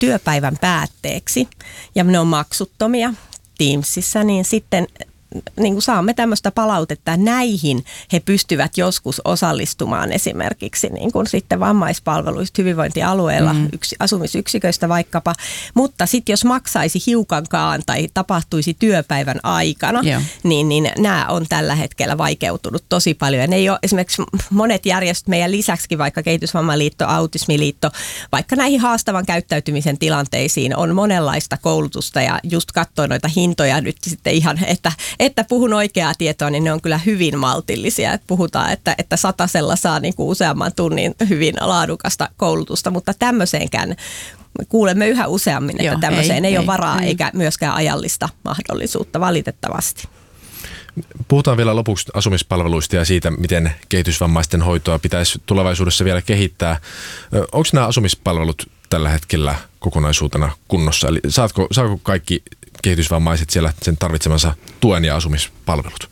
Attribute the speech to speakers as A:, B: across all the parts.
A: työpäivän päätteeksi ja ne on maksuttomia Teamsissa, niin sitten niin kuin saamme tämmöistä palautetta, näihin he pystyvät joskus osallistumaan esimerkiksi niin kuin sitten vammaispalveluista hyvinvointialueella asumisyksiköistä vaikkapa, mutta sitten jos maksaisi hiukankaan tai tapahtuisi työpäivän aikana, niin nämä on tällä hetkellä vaikeutunut tosi paljon. Ja ne ei ole esimerkiksi monet järjestöt meidän lisäksi, vaikka Kehitysvammaliitto, Autismiliitto, vaikka näihin haastavan käyttäytymisen tilanteisiin on monenlaista koulutusta ja just katsoin noita hintoja nyt sitten ihan, että puhun oikeaa tietoa, niin ne on kyllä hyvin maltillisia. Että puhutaan, että satasella saa niin kuin useamman tunnin hyvin laadukasta koulutusta, mutta tämmöiseenkään kuulemme yhä useammin, että tämmöiseen ei ole varaa eikä myöskään ajallista mahdollisuutta valitettavasti.
B: Puhutaan vielä lopuksi asumispalveluista ja siitä, miten kehitysvammaisten hoitoa pitäisi tulevaisuudessa vielä kehittää. Onko nämä asumispalvelut tällä hetkellä kokonaisuutena kunnossa? Eli saako kaikki kehitysvammaiset siellä sen tarvitsemansa tuen ja asumispalvelut?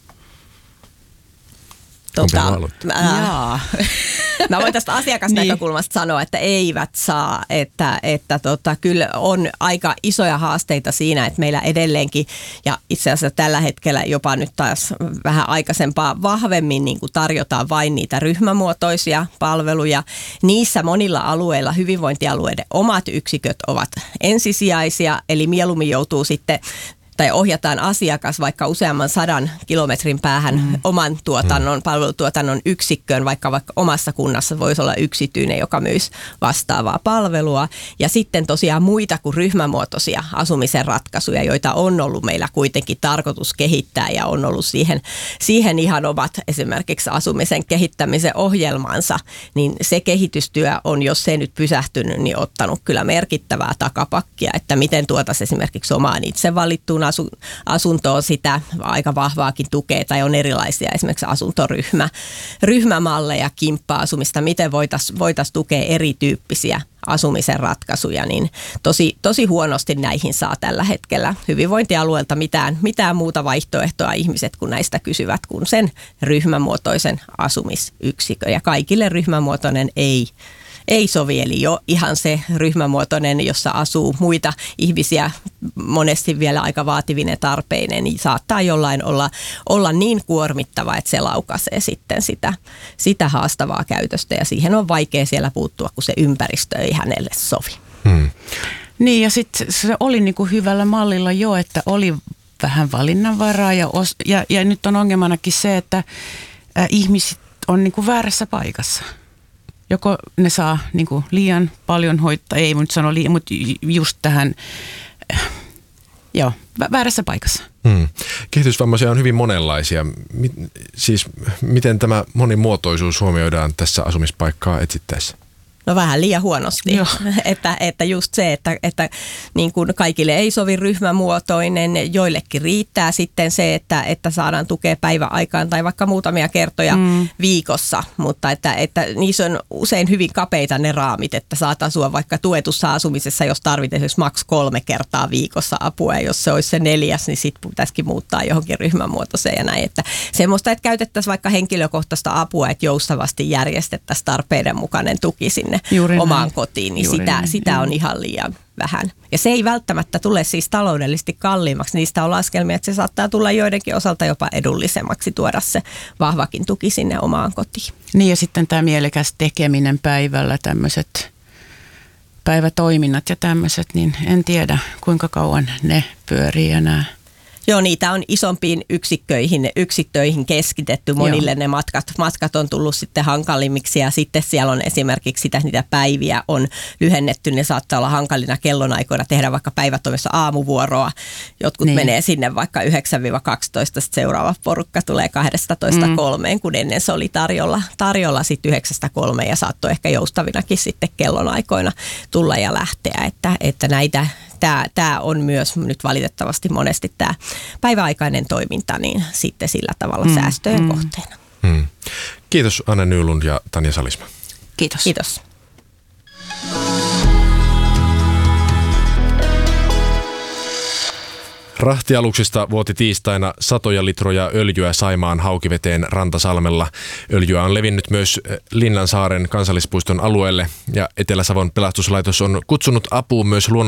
A: Mä voin tästä asiakasnäkökulmasta sanoa, että eivät saa, että kyllä on aika isoja haasteita siinä, että meillä edelleenkin ja itse asiassa tällä hetkellä jopa nyt taas vähän aikaisempaa vahvemmin niin kuin tarjotaan vain niitä ryhmämuotoisia palveluja. Niissä monilla alueilla hyvinvointialueiden omat yksiköt ovat ensisijaisia, eli mieluummin joutuu sitten tai ohjataan asiakas vaikka useamman 100 kilometrin päähän oman palvelutuotannon yksikköön, vaikka omassa kunnassa voisi olla yksityinen, joka myisi vastaavaa palvelua. Ja sitten tosiaan muita kuin ryhmämuotoisia asumisen ratkaisuja, joita on ollut meillä kuitenkin tarkoitus kehittää ja on ollut siihen ihan omat esimerkiksi asumisen kehittämisen ohjelmansa, niin se kehitystyö on, jos se nyt pysähtynyt, niin ottanut kyllä merkittävää takapakkia, että miten tuotaisiin esimerkiksi omaan itse valittuun asuntoon sitä aika vahvaakin tukea tai on erilaisia esimerkiksi ryhmämalleja, kimppa-asumista, miten voitaisiin tukea erityyppisiä asumisen ratkaisuja, niin tosi huonosti näihin saa tällä hetkellä hyvinvointialueelta mitään muuta vaihtoehtoa ihmiset, kun näistä kysyvät, kuin sen ryhmämuotoisen asumisyksikön. Ja kaikille ryhmämuotoinen ei sovi, eli jo ihan se ryhmämuotoinen, jossa asuu muita ihmisiä monesti vielä aika vaativine tarpeinen, niin saattaa jollain olla niin kuormittava, että se laukaisee sitten sitä haastavaa käytöstä ja siihen on vaikea siellä puuttua, kun se ympäristö ei hänelle sovi.
C: Niin ja sitten se oli niinku hyvällä mallilla jo, että oli vähän valinnanvaraa ja nyt on ongelmanakin se, että ihmiset on niinku väärässä paikassa. Joko ne saa niinku liian paljon hoitaa, ei nyt sano liian, mutta just tähän, väärässä paikassa.
B: Kehitysvammaisia on hyvin monenlaisia. Miten tämä monimuotoisuus huomioidaan tässä asumispaikkaa etsittäessä?
A: No vähän liian huonosti, että just se, että niin kuin kaikille ei sovi ryhmämuotoinen, joillekin riittää sitten se, että saadaan tukea päiväaikaan tai vaikka muutamia kertoja viikossa, mutta että niissä on usein hyvin kapeita ne raamit, että saat asua vaikka tuetussa asumisessa, jos tarvitsee maks 3 kertaa viikossa apua ja jos se olisi se 4, niin sitten pitäisikin muuttaa johonkin ryhmämuotoiseen ja näin, että semmoista, että käytettäisiin vaikka henkilökohtaista apua, että joustavasti järjestettäisiin tarpeiden mukainen tuki sinne omaan kotiin, niin sitä on ihan liian vähän. Ja se ei välttämättä tule siis taloudellisesti kalliimmaksi. Niistä on laskelmia, että se saattaa tulla joidenkin osalta jopa edullisemmaksi tuoda se vahvakin tuki sinne omaan kotiin.
C: Niin ja sitten tämä mielekäs tekeminen päivällä, tämmöiset päivätoiminnat ja tämmöiset, niin en tiedä kuinka kauan ne pyörii enää.
A: Joo, niitä on isompiin yksikköihin keskitetty. Monille ne matkat on tullut sitten hankalimmiksi ja sitten siellä on esimerkiksi niitä päiviä on lyhennetty. Ne saattaa olla hankalina kellonaikoina tehdä vaikka päivätoimessa aamuvuoroa. Jotkut menee sinne vaikka 9-12, sitten seuraava porukka tulee 12-3, kun ennen se oli tarjolla sitten 9-3 ja saattoi ehkä joustavinakin sitten kellonaikoina tulla ja lähteä, että näitä. Tämä on myös nyt valitettavasti monesti tämä päiväaikainen toiminta, niin sitten sillä tavalla säästöjen kohteena.
B: Kiitos Anne Nylund ja Tanja Salisma.
C: Kiitos.
A: Kiitos.
B: Rahtialuksista vuoti tiistaina satoja litroja öljyä Saimaan Haukiveteen Rantasalmella. Öljyä on levinnyt myös Linnansaaren kansallispuiston alueelle ja Etelä-Savon pelastuslaitos on kutsunut apuun myös